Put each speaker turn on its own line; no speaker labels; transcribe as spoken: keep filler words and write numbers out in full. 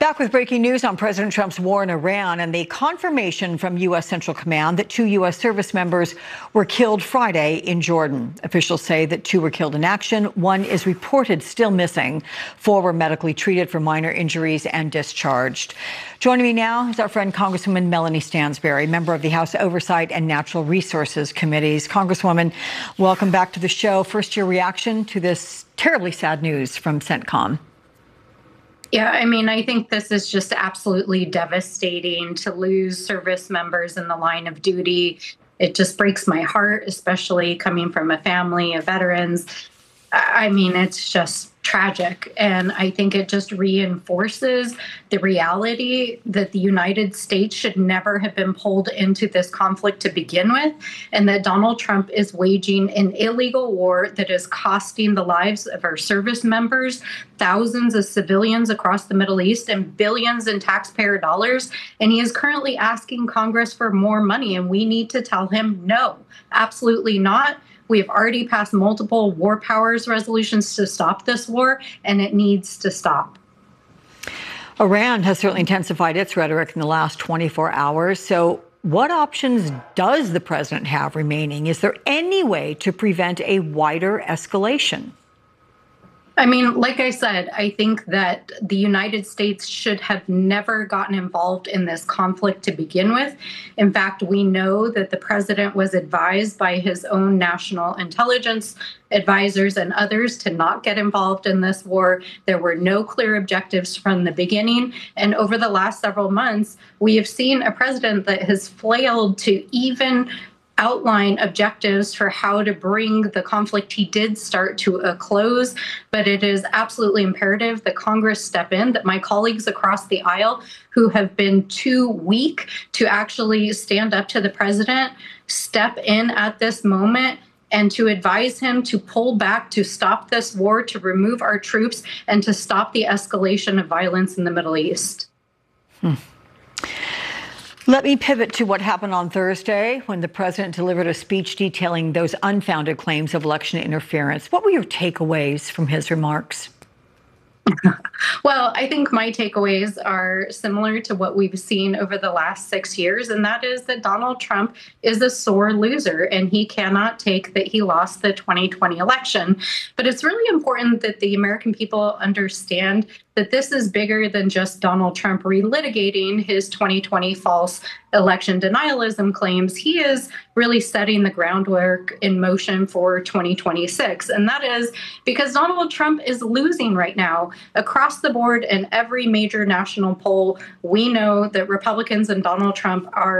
Back with breaking news on President Trump's war in Iran and the confirmation from U S Central Command that two U S service members were killed Friday in Jordan. Officials say that two were killed in action. One is reported still missing. Four were medically treated for minor injuries and discharged. Joining me now is our friend Congresswoman Melanie Stansbury, member of the House Oversight and Natural Resources Committees. Congresswoman, welcome back to the show. First, your reaction to this terribly sad news from CENTCOM.
Yeah, I mean, I think this is just absolutely devastating to lose service members in the line of duty. It just breaks my heart, especially coming from a family of veterans. I mean, it's just tragic. And I think it just reinforces the reality that the United States should never have been pulled into this conflict to begin with, and that Donald Trump is waging an illegal war that is costing the lives of our service members, thousands of civilians across the Middle East, and billions in taxpayer dollars. And he is currently asking Congress for more money, and we need to tell him no, absolutely not. We have already passed multiple war powers resolutions to stop this war, and it needs to stop.
Iran has certainly intensified its rhetoric in the last twenty-four hours. So what options does the president have remaining? Is there any way to prevent a wider escalation?
I mean, like I said, I think that the United States should have never gotten involved in this conflict to begin with. In fact, we know that the president was advised by his own national intelligence advisors and others to not get involved in this war. There were no clear objectives from the beginning. And over the last several months, we have seen a president that has flailed to even outline objectives for how to bring the conflict he did start to a close. But it is absolutely imperative that Congress step in, that my colleagues across the aisle who have been too weak to actually stand up to the president step in at this moment and to advise him to pull back, to stop this war, to remove our troops, and to stop the escalation of violence in the Middle East.
Hmm. Let me pivot to what happened on Thursday when the president delivered a speech detailing those unfounded claims of election interference. What were your takeaways from his remarks?
Well, I think my takeaways are similar to what we've seen over the last six years, and that is that Donald Trump is a sore loser, and he cannot take that he lost the twenty twenty election. But it's really important that the American people understand that this is bigger than just Donald Trump relitigating his twenty twenty false election denialism claims. He is really setting the groundwork in motion for twenty twenty-six. And that is because Donald Trump is losing right now across the board in every major national poll. We know that Republicans and Donald Trump are